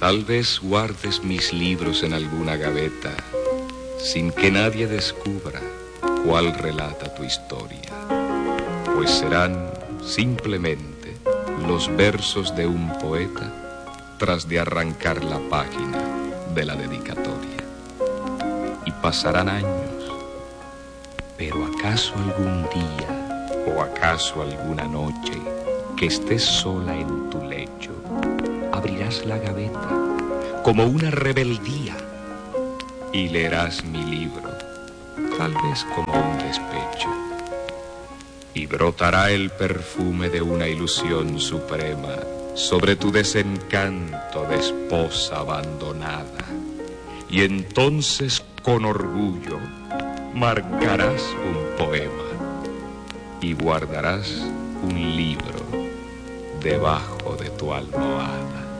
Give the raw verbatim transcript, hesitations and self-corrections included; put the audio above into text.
Tal vez guardes mis libros en alguna gaveta, sin que nadie descubra cuál relata tu historia, pues serán simplemente los versos de un poeta tras de arrancar la página de la dedicatoria. Y pasarán años, pero acaso algún día, o acaso alguna noche, que estés sola en tu lecho, abrirás la gaveta como una rebeldía y leerás mi libro, tal vez como un despecho, y brotará el perfume de una ilusión suprema sobre tu desencanto de esposa abandonada, y entonces con orgullo marcarás un poema y guardarás un libro debajo de tu almohada.